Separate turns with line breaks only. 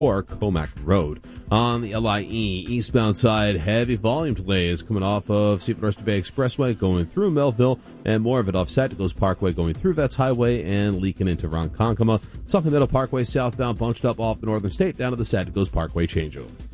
or Comac Road. On the LIE eastbound side, heavy volume delays coming off of Seaford Oyster Bay Expressway going through Melville, and more of it off Santikos Parkway going through Vets Highway and leaking into Ronkonkoma. Sunken Meadow Parkway southbound bunched up off the Northern State down to the Santikos Parkway changeover.